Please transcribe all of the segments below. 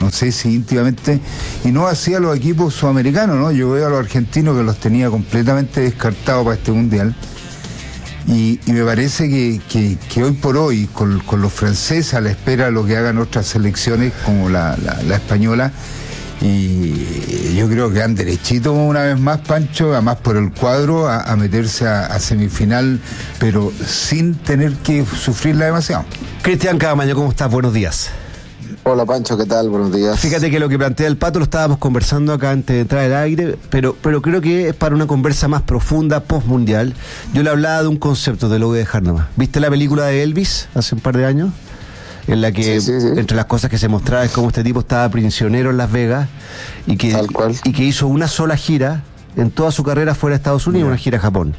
no sé si íntimamente, y no hacía los equipos sudamericanos, ¿no? Yo veo a los argentinos que los tenía completamente descartados para este mundial. Y me parece que hoy por hoy, con los franceses, a la espera de lo que hagan otras selecciones como la española, y yo creo que han derechito una vez más, Pancho, además por el cuadro, a meterse a semifinal, pero sin tener que sufrirla demasiado. Cristian Camaño, ¿cómo estás? Buenos días. Hola Pancho, ¿qué tal? Buenos días. Fíjate que lo que plantea el Pato lo estábamos conversando acá antes de entrar al aire, pero creo que es para una conversa más profunda, post-mundial. Yo le hablaba de un concepto, te lo voy a dejar nomás. ¿Viste la película de Elvis hace un par de años? En la que sí. entre las cosas que se mostraba es cómo este tipo estaba prisionero en Las Vegas y que hizo una sola gira en toda su carrera fuera de Estados Unidos, una gira a Japón.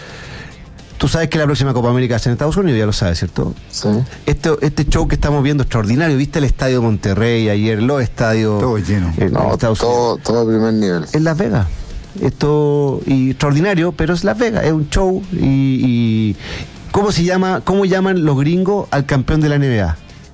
Tú sabes que la próxima Copa América es en Estados Unidos, ya lo sabes, ¿cierto? Sí. Este show que estamos viendo extraordinario, ¿viste el estadio de Monterrey ayer? Los estadios... Todo lleno. Todo primer nivel. En Las Vegas. Esto y extraordinario, pero es Las Vegas, es un show y ¿cómo llaman los gringos al campeón de la NBA?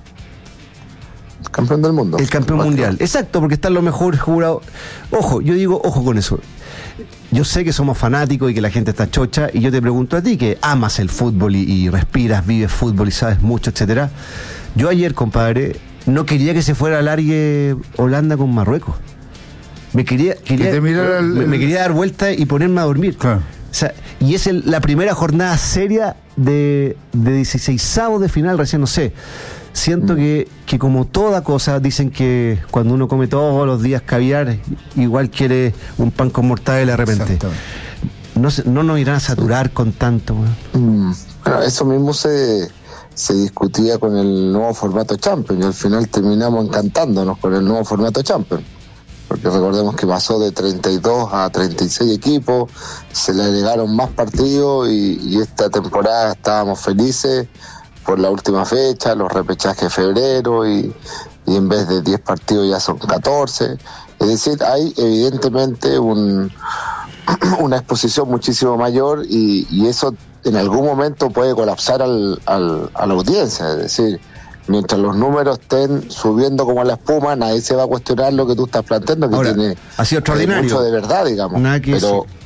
Campeón del mundo. El campeón mundial. Exacto, porque están los mejores jurados. Ojo, yo digo, ojo con eso. Yo sé que somos fanáticos y que la gente está chocha, y yo te pregunto a ti, que amas el fútbol y respiras, vives fútbol y sabes mucho, etcétera. Yo ayer, compadre, no quería que se fuera a largue Holanda con Marruecos. Me quería dar vuelta y ponerme a dormir. Claro. O sea, y es la primera jornada seria de 16avos de final, recién no sé. Siento que como toda cosa, dicen que cuando uno come todos los días caviar, igual quiere un pan con mortadela de repente. No nos irán a saturar con tanto. Bueno, eso mismo se discutía con el nuevo formato Champions, y al final terminamos encantándonos con el nuevo formato Champions. Porque recordemos que pasó de 32 a 36 equipos, se le agregaron más partidos y esta temporada estábamos felices por la última fecha, los repechajes de febrero y en vez de 10 partidos ya son 14. Es decir, hay evidentemente una exposición muchísimo mayor y eso en algún momento puede colapsar a la audiencia. Es decir, mientras los números estén subiendo como la espuma, nadie se va a cuestionar lo que tú estás planteando, que ahora, tiene ha sido extraordinario. Mucho de verdad, digamos. Nada que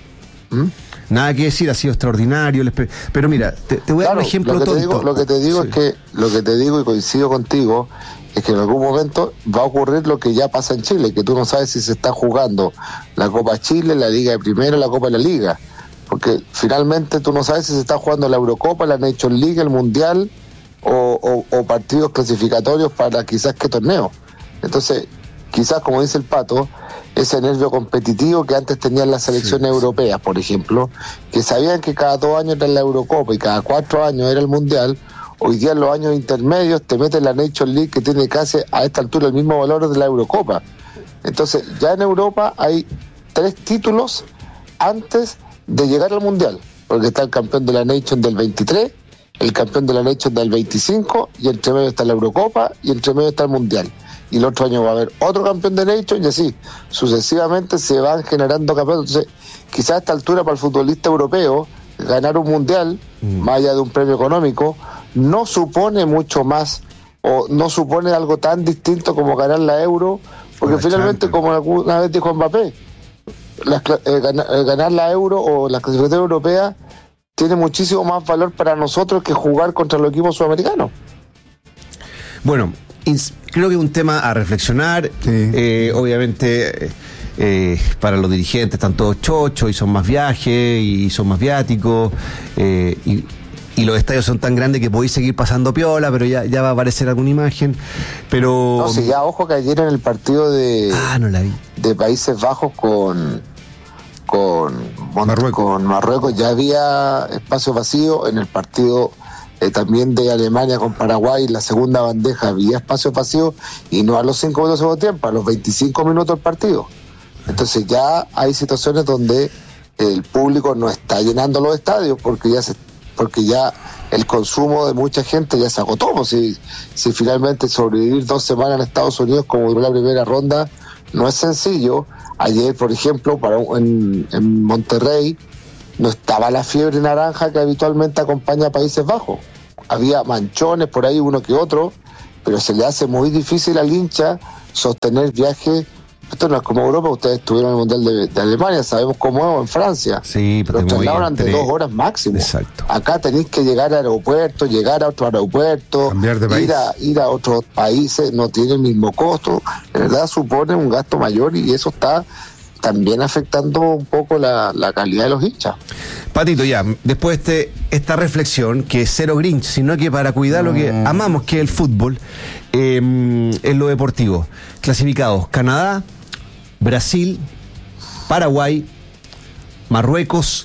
Nada que decir, ha sido extraordinario. Pero mira, te voy a dar un ejemplo tonto. Lo que te digo y coincido contigo, es que en algún momento va a ocurrir lo que ya pasa en Chile, que tú no sabes si se está jugando la Copa Chile, la Liga de Primera, la Copa de la Liga. Porque finalmente tú no sabes si se está jugando la Eurocopa, la Nations League, el Mundial o partidos clasificatorios para quizás qué torneo. Entonces, quizás, como dice el Pato, ese nervio competitivo que antes tenían las selecciones europeas, por ejemplo, que sabían que cada 2 años era la Eurocopa y cada 4 años era el Mundial, hoy día en los años intermedios te meten la Nations League, que tiene casi a esta altura el mismo valor de la Eurocopa. Entonces, ya en Europa hay 3 títulos antes de llegar al Mundial, porque está el campeón de la Nations del 23, el campeón de la Nations del 25, y entre medio está la Eurocopa, y entre medio está el Mundial. Y el otro año va a haber otro campeón de Nations, y así sucesivamente se van generando campeones. Entonces, quizás a esta altura para el futbolista europeo, ganar un Mundial, más allá de un premio económico, no supone mucho más, o no supone algo tan distinto como ganar la Euro, porque finalmente, como alguna vez dijo Mbappé, ganar la Euro o la clasificación europea tiene muchísimo más valor para nosotros que jugar contra los equipos sudamericanos. Bueno, creo que es un tema a reflexionar. Sí. Obviamente para los dirigentes están todos chochos y son más viajes y son más viáticos y los estadios son tan grandes que podéis seguir pasando piola, pero ya va a aparecer alguna imagen. Pero no, sí, ya ojo que ayer en el partido de Países Bajos con Marruecos ya había espacio vacío. En el partido también de Alemania con Paraguay, la segunda bandeja, había espacio vacío, y no a los 5 minutos de segundo tiempo, a los 25 minutos del partido. Entonces ya hay situaciones donde el público no está llenando los estadios porque ya el consumo de mucha gente ya se agotó. Pues si finalmente sobrevivir 2 semanas en Estados Unidos como duró la primera ronda no es sencillo. Ayer, por ejemplo, en Monterrey no estaba la fiebre naranja que habitualmente acompaña a Países Bajos. Había manchones por ahí, uno que otro, pero se le hace muy difícil al hincha sostener viajes. Esto no es como Europa, ustedes estuvieron en el Mundial de Alemania, sabemos cómo es en Francia. Sí, pero los trasladan de 2 horas máximo. Exacto. Acá tenéis que llegar al aeropuerto, llegar a otro aeropuerto, cambiar de país. Ir a otros países, no tiene el mismo costo. De verdad supone un gasto mayor y eso está también afectando un poco la calidad de los hinchas. Patito, ya, después de esta reflexión, que es cero Grinch, sino que para cuidar lo que amamos, que es el fútbol, en lo deportivo. Clasificados: Canadá, Brasil, Paraguay, Marruecos,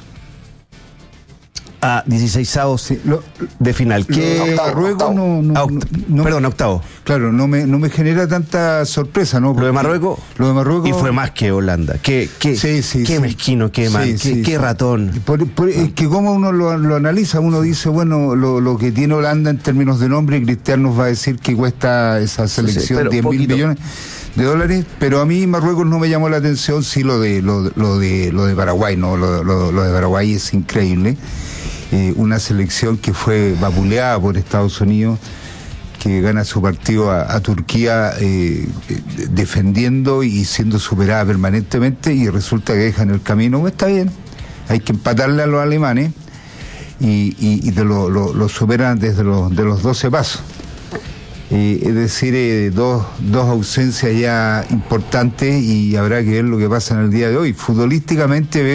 a 16avos de final. ¿Qué? Marruecos octavo. Claro, no me genera tanta sorpresa, ¿no? Lo de Marruecos. Y fue más que Holanda. Qué mezquino, qué mal, qué ratón. Es que como uno lo analiza, uno dice, bueno, lo que tiene Holanda en términos de nombre, Cristian nos va a decir que cuesta esa selección 10.000 millones de dólares, pero a mí Marruecos no me llamó la atención, sí lo de Paraguay, ¿no? Lo de Paraguay es increíble. Una selección que fue vapuleada por Estados Unidos, que gana su partido a Turquía defendiendo y siendo superada permanentemente, y resulta que dejan el camino. Pues está bien, hay que empatarle a los alemanes y lo superan desde los 12 pasos. Es decir, dos ausencias ya importantes, y habrá que ver lo que pasa en el día de hoy. Futbolísticamente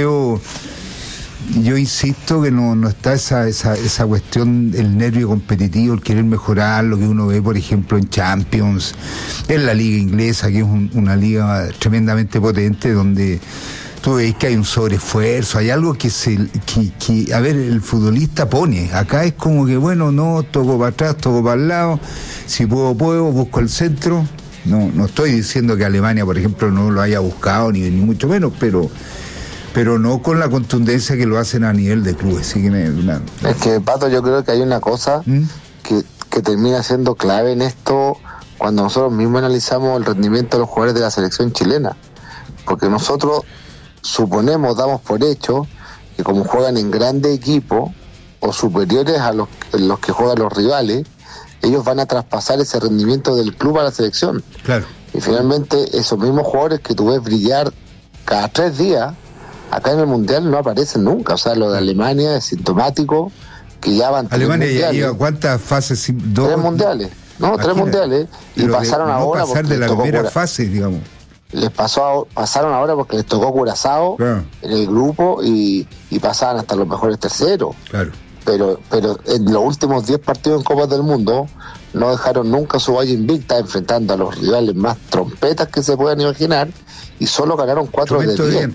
yo insisto que no está esa cuestión, el nervio competitivo, el querer mejorar, lo que uno ve, por ejemplo, en Champions, en la liga inglesa, que es una liga tremendamente potente, donde tú ves que hay un sobreesfuerzo, hay algo que a ver, el futbolista pone. Acá es como que, bueno, no, toco para atrás, toco para el lado, si puedo, busco el centro. No estoy diciendo que Alemania, por ejemplo, no lo haya buscado, ni mucho menos, pero no con la contundencia que lo hacen a nivel de clubes. Así que Es que, Pato, yo creo que hay una cosa que termina siendo clave en esto cuando nosotros mismos analizamos el rendimiento de los jugadores de la selección chilena, porque nosotros suponemos, damos por hecho que como juegan en grandes equipos o superiores a los que juegan los rivales, ellos van a traspasar ese rendimiento del club a la selección. Claro. Y finalmente esos mismos jugadores que tú ves brillar cada 3 días, acá en el Mundial no aparecen nunca. O sea, lo de Alemania es sintomático, que ya van 3 Alemania mundiales. Lleva ¿cuántas fases? 3 mundiales. No, 3 mundiales. Y pasaron ahora pasar de la primera fase, digamos. Pasaron ahora porque les tocó Curazao en el grupo y pasaban hasta los mejores terceros. Claro. Pero en los últimos 10 partidos en Copas del Mundo no dejaron nunca su valla invicta, enfrentando a los rivales más trompetas que se puedan imaginar, y solo ganaron 4 de 10.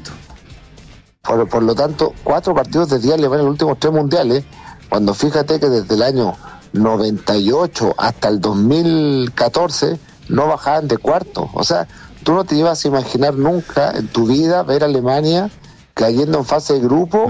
Por lo tanto, 4 partidos de 10 le van a los últimos 3 mundiales, cuando fíjate que desde el año 98 hasta el 2014 no bajaban de cuarto. O sea, tú no te ibas a imaginar nunca en tu vida ver a Alemania cayendo en fase de grupo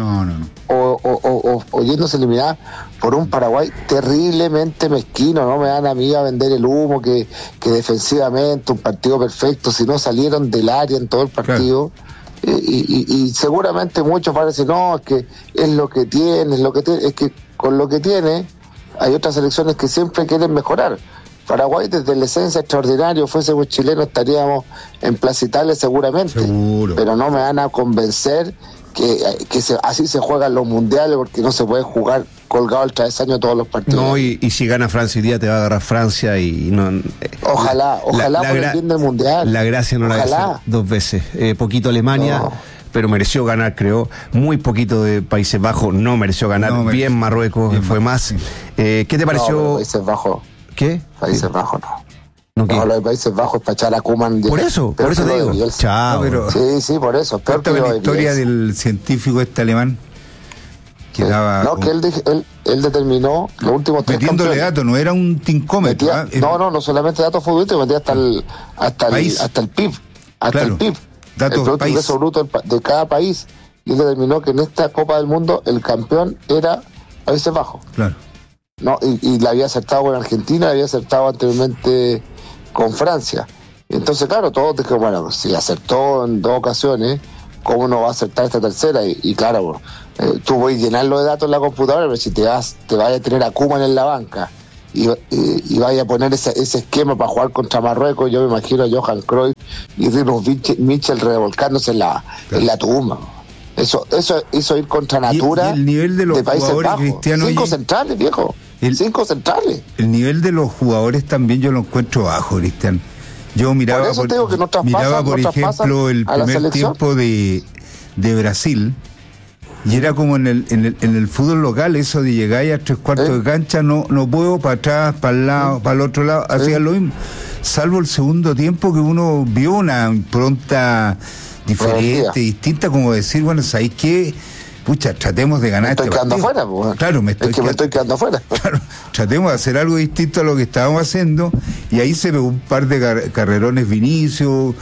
o yéndose eliminada por un Paraguay terriblemente mezquino. No me dan a mí a vender el humo que defensivamente un partido perfecto, si no salieron del área en todo el partido. Claro. Y seguramente muchos van a decir, no, es que es lo que tiene, es que con lo que tiene hay otras selecciones que siempre quieren mejorar. Paraguay, desde la esencia extraordinario, fuésemos chilenos, estaríamos en Plaza Italia seguramente. Seguro. Pero no me van a convencer que así se juegan los mundiales, porque no se puede jugar colgado al travesaño todos los partidos. No, y si gana Francia hoy día, te va a agarrar Francia y no. Ojalá por el bien del mundial. La gracia no la hace 2 veces. Poquito Alemania. No. Pero mereció ganar, creo. Muy poquito de Países Bajos, no mereció ganar. Bien Marruecos, bien fue más. ¿Qué te pareció? Países Bajos. ¿Qué? Países Bajos no, lo de Países Bajos es para echar a Koeman. Por eso te digo. Chao. Pero, sí, por eso. Cuéntame la historia del científico alemán que daba... No, que él determinó los últimos 3 metiéndole datos, no era un tincómetro. No solamente datos futbolísticos, metía hasta el PIB. Hasta el PIB. Datos el Producto Ingreso Bruto de cada país. Y él determinó que en esta Copa del Mundo el campeón era Países Bajos. Claro. No, y la había acertado con Argentina, la había acertado anteriormente con Francia. Entonces, claro, todos dijeron, bueno, si acertó en 2 ocasiones, ¿cómo no va a acertar esta tercera? Y claro, tú voy a llenarlo de datos en la computadora, pero si te vas a tener a Koeman en la banca y vaya a poner ese esquema para jugar contra Marruecos, yo me imagino a Johan Cruyff y Rinus Michel revolcándose en la tumba. Eso hizo ir contra natura y el nivel de los Países jugadores, Bajos. Cristiano, 5 centrales, viejo. 5 centrales. El nivel de los jugadores también yo lo encuentro bajo, Cristian. Yo miraba, por ejemplo, el primer tiempo de Brasil, y era como en el fútbol local, eso de llegar a 3/4 de cancha, no puedo, para atrás, para el lado, para el otro lado, hacía lo mismo, salvo el segundo tiempo que uno vio una impronta diferente, distinta, como decir, bueno, ¿sabéis qué? Pucha, tratemos de ganar este partido. Me estoy quedando afuera, Claro, me estoy quedando afuera. Claro, tratemos de hacer algo distinto a lo que estábamos haciendo, y ahí se ve un par de carrerones Vinicius,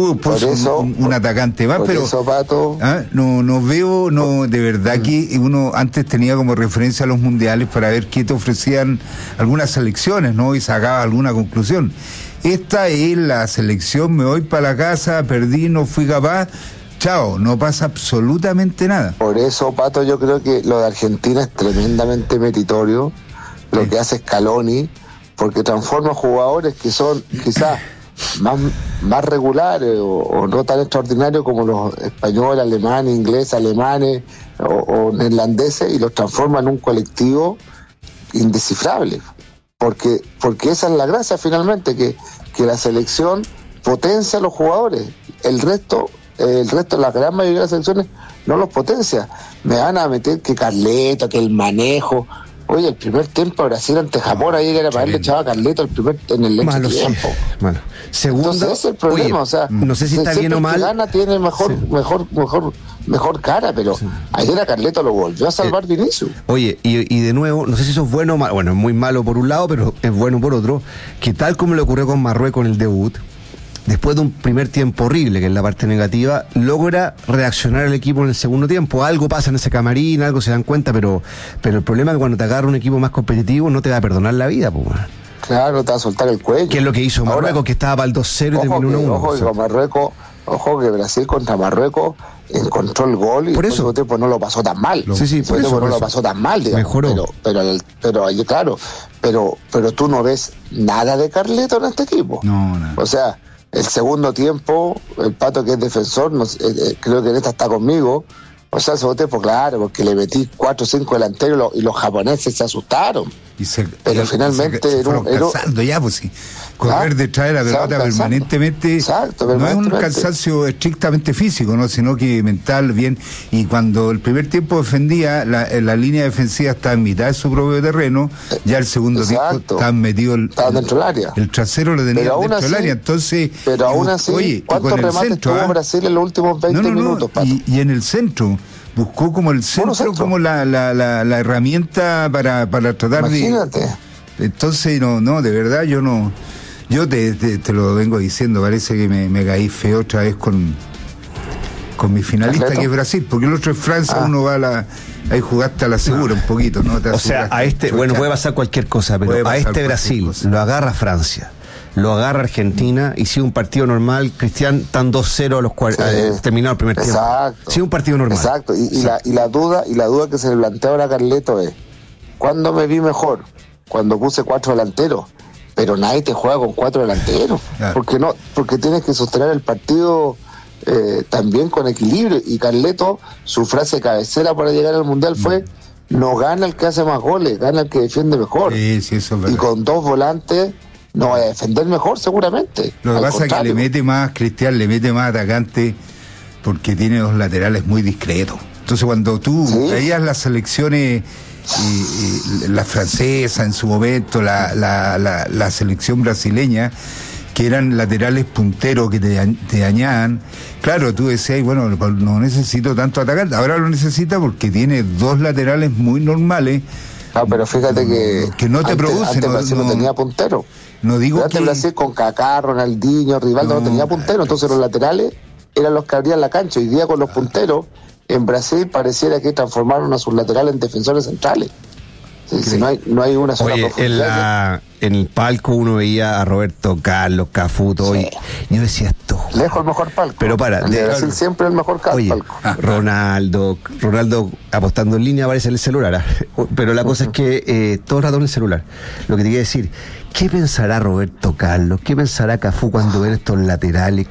un atacante más, pero eso, Pato, no veo, de verdad que uno antes tenía como referencia a los mundiales para ver qué te ofrecían algunas selecciones, ¿no? Y sacaba alguna conclusión. Esta es la selección, me voy para la casa, perdí, no fui capaz. Chao, no pasa absolutamente nada. Por eso, Pato, yo creo que lo de Argentina es tremendamente meritorio, lo que hace Scaloni, porque transforma jugadores que son quizás más regulares o no tan extraordinarios como los españoles, alemanes, ingleses, alemanes o neerlandeses, y los transforma en un colectivo indescifrable. Porque esa es la gracia finalmente, que la selección potencia a los jugadores. El resto, la gran mayoría de las selecciones no los potencia. Me van a meter que Carleto, que el manejo. Oye, el primer tiempo Brasil ante Japón, ahí era para él le echaba a Carleto en el tiempo. Sí. Segundo, entonces ese es el problema, oye, no sé si está bien o mal. Gana tiene mejor cara, pero ayer a Carleto lo volvió a salvar Vinicius. Oye, y de nuevo, no sé si eso es bueno o malo. Bueno, es muy malo por un lado, pero es bueno por otro, que tal como le ocurrió con Marruecos en el debut, después de un primer tiempo horrible, que es la parte negativa, logra reaccionar el equipo en el segundo tiempo. Algo pasa en ese camarín, algo se dan cuenta, pero el problema es que cuando te agarra un equipo más competitivo no te va a perdonar la vida, pues. Claro, te va a soltar el cuello. Que es lo que hizo Marruecos, ahora, que estaba para el 2-0 y terminó 1-1. Ojo que Brasil contra Marruecos encontró el gol y por eso el tiempo no lo pasó tan mal. Por eso lo pasó tan mal, digamos. Mejoró. Pero tú no ves nada de Carleto en este equipo. No. O sea, el segundo tiempo, el Pato, que es defensor, creo que en esta está conmigo. O sea, el segundo tiempo, claro, porque le metí 4 o 5 delanteros y los japoneses se asustaron. Pero finalmente se fueron cansando ya, pues sí. Correr detrás de la pelota permanentemente. Exacto, no es un cansancio estrictamente físico, ¿no? Sino que mental, bien. Y cuando el primer tiempo defendía, la línea defensiva estaba en mitad de su propio terreno, ya el segundo tiempo estaban metidos. Estaban dentro del área. El trasero lo tenía dentro del área. Entonces, pero aún así, ¿cuántos remates tuvo Brasil en los últimos 20 minutos, Pato? Y en el centro. Buscó como el centro como la herramienta para tratar Imagínate. Entonces, de verdad, yo te lo vengo diciendo, parece que me caí feo otra vez con mi finalista, que es Brasil, porque el otro es Francia, uno va ahí jugaste a la segura un poquito, ¿no? O sea, puede pasar cualquier cosa, pero a Brasil lo agarra Francia, lo agarra Argentina, y si un partido normal, Cristian, están 2-0 a los terminado el primer tiempo. Exacto. Si un partido normal. Exacto. Y la duda que se le plantea ahora a Carleto es: ¿cuándo me vi mejor? Cuando puse 4 delanteros. Pero nadie te juega con 4 delanteros. Claro. Porque tienes que sostener el partido también con equilibrio. Y Carleto, su frase cabecera para llegar al Mundial fue: no gana el que hace más goles, gana el que defiende mejor. Sí, eso es verdad. Y con 2 volantes no va a defender mejor, seguramente. Lo que pasa es que le mete más atacante, porque tiene 2 laterales muy discretos. Entonces, cuando tú veías las selecciones, la francesa en su momento, la selección brasileña, que eran laterales punteros que te dañaban, claro, tú decías, bueno, no necesito tanto atacante. Ahora lo necesita porque tiene 2 laterales muy normales. No, pero fíjate que no te producen. Antes Brasil no tenía puntero. No digo que Brasil con Kaká, Ronaldinho, Rivaldo no tenía puntero, entonces los laterales eran los que abrían la cancha. Hoy día con los punteros, en Brasil pareciera que transformaron a sus laterales en defensores centrales. Si no hay una sola Oye, profundidad. en el palco uno veía a Roberto Carlos, Cafú, todo, Sí. y yo decía esto. Lejos el mejor palco. Pero para, el de Brasil siempre el mejor Oye, palco. Ronaldo apostando en línea aparece en el celular. Pero la cosa es que todo el rato en el celular. Lo que te quería decir, ¿qué pensará Roberto Carlos? ¿Qué pensará Cafú cuando ven estos laterales?